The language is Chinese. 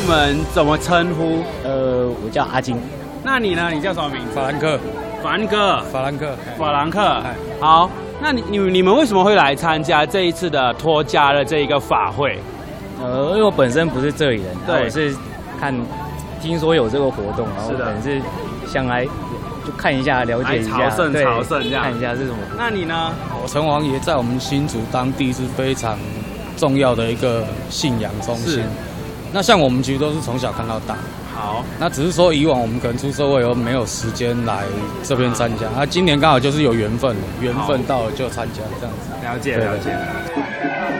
们怎么称呼？ 我叫阿金。 那你呢？你叫什么名字？ 法兰克。 法兰克。好，那你们为什么会来参加这一次的脱痂的这一个法会？ 因为我本身不是这里人， 对， 我是听说有这个活动，然后可能是想来就看一下，了解一下， 朝圣这样， 看一下是什么。 那你呢？ 城隍爷在我们新竹当地是非常重要的一个信仰中心。那像我们其实都是从小看到大。 好， 那只是说以往我们可能出社会以后没有时间来这边参加，今年刚好就是有缘分到了就参加这样子。 了解。